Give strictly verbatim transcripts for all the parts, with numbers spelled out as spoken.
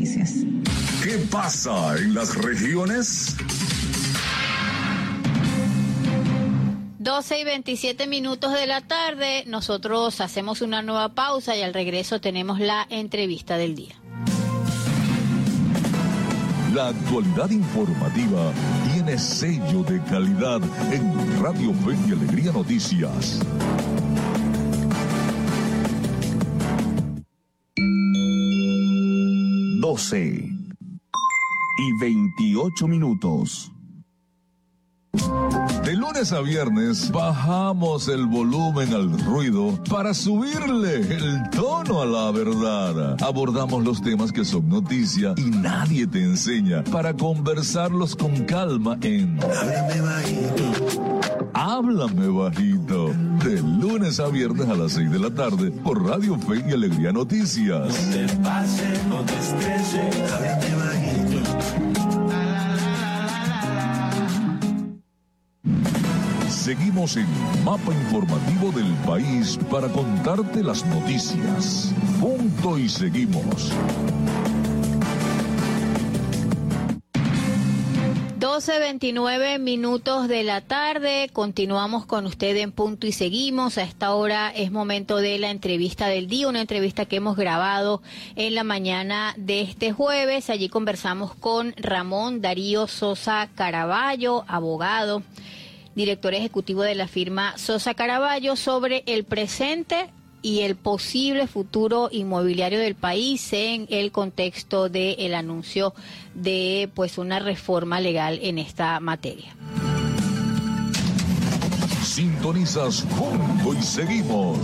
Noticias. ¿Qué pasa en las regiones? doce y veintisiete minutos de la tarde, nosotros hacemos una nueva pausa y al regreso tenemos la entrevista del día. La actualidad informativa tiene sello de calidad en Radio Fe y Alegría Noticias. doce y veintiocho minutos. De lunes a viernes bajamos el volumen al ruido para subirle el tono a la verdad. Abordamos los temas que son noticia y nadie te enseña para conversarlos con calma en Háblame Bajito. Háblame Bajito. De lunes a viernes a las seis de la tarde por Radio Fe y Alegría Noticias. No te pases, no te estreses, háblame bajito. Seguimos en Mapa Informativo del País para contarte las noticias. Punto y seguimos. doce veintinueve minutos de la tarde, continuamos con usted en Punto y Seguimos. A esta hora es momento de la entrevista del día, una entrevista que hemos grabado en la mañana de este jueves. Allí conversamos con Ramón Darío Sosa Caraballo, abogado, director ejecutivo de la firma Sosa Caraballo, sobre el presente y el posible futuro inmobiliario del país en el contexto del anuncio de pues una reforma legal en esta materia. Sintonizas Punto y Seguimos.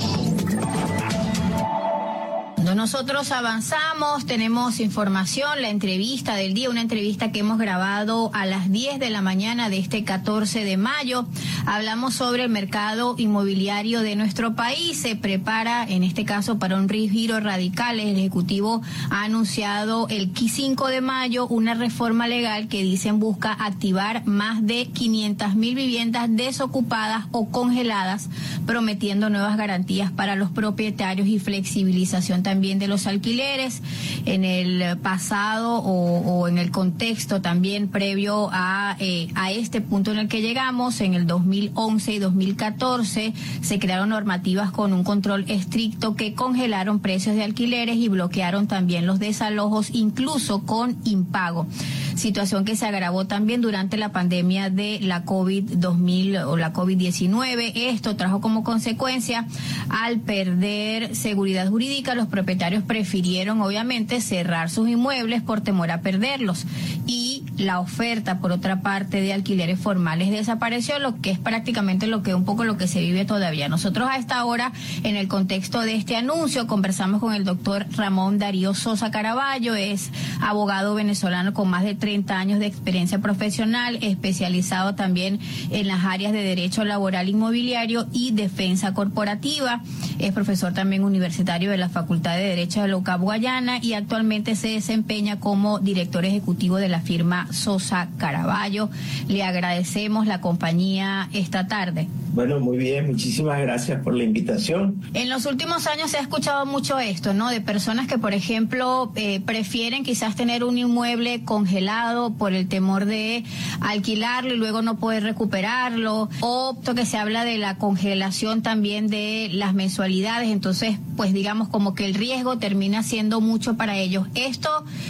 Nosotros avanzamos, tenemos información, la entrevista del día, una entrevista que hemos grabado a las diez de la mañana de este catorce de mayo. Hablamos sobre el mercado inmobiliario de nuestro país. Se prepara, en este caso, para un giro radical. El Ejecutivo ha anunciado el cinco de mayo una reforma legal que dicen busca activar más de quinientas mil viviendas desocupadas o congeladas, prometiendo nuevas garantías para los propietarios y flexibilización también de los alquileres. En el pasado o, o en el contexto también previo a, eh, a este punto en el que llegamos, en el dos mil once y dos mil catorce se crearon normativas con un control estricto que congelaron precios de alquileres y bloquearon también los desalojos, incluso con impago. Situación que se agravó también durante la pandemia de la COVID dos mil o la COVID diecinueve. Esto trajo como consecuencia, al perder seguridad jurídica, los propietarios prefirieron obviamente cerrar sus inmuebles por temor a perderlos, y la oferta, por otra parte, de alquileres formales desapareció, lo que es prácticamente lo que un poco lo que se vive todavía. Nosotros a esta hora, en el contexto de este anuncio, conversamos con el doctor Ramón Darío Sosa Caraballo. Es abogado venezolano con más de treinta años de experiencia profesional, especializado también en las áreas de derecho laboral inmobiliario y defensa corporativa. Es profesor también universitario de la Facultad de Derecho de la U C A P Guayana y actualmente se desempeña como director ejecutivo de la firma Sosa Caraballo. Le agradecemos la compañía esta tarde. Bueno, muy bien, muchísimas gracias por la invitación. En los últimos años se ha escuchado mucho esto, ¿no? De personas que, por ejemplo, eh, prefieren quizás tener un inmueble congelado por el temor de alquilarlo y luego no poder recuperarlo, o que se habla de la congelación también de las mensualidades. Entonces, pues digamos como que el riesgo termina siendo mucho para ellos. Esto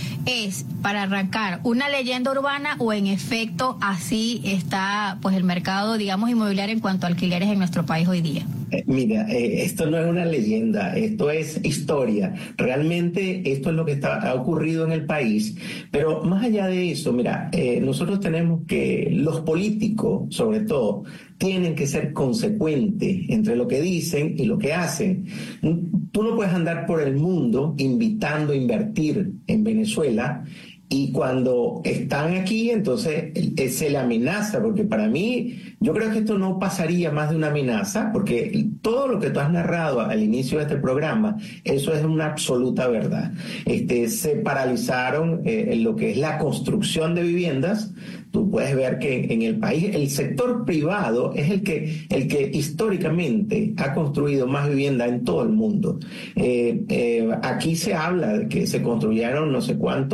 es, para arrancar, una leyenda urbana, o en efecto así está pues el mercado, digamos, inmobiliario en cuanto a alquileres en nuestro país hoy día. Eh, mira, eh, esto no es una leyenda, esto es historia. Realmente esto es lo que está, ha ocurrido en el país. Pero más allá de eso, mira, eh, nosotros tenemos que, los políticos, sobre todo, tienen que ser consecuentes entre lo que dicen y lo que hacen. Tú no puedes andar por el mundo invitando a invertir en Venezuela, y cuando están aquí, entonces eh, se le amenaza, porque para mí, yo creo que esto no pasaría más de una amenaza, porque todo lo que tú has narrado al inicio de este programa, eso es una absoluta verdad. Este, se paralizaron eh, en lo que es la construcción de viviendas. Tú puedes ver que en el país el sector privado es el que, el que históricamente ha construido más vivienda en todo el mundo. Eh, eh, aquí se habla de que se construyeron no sé cuántos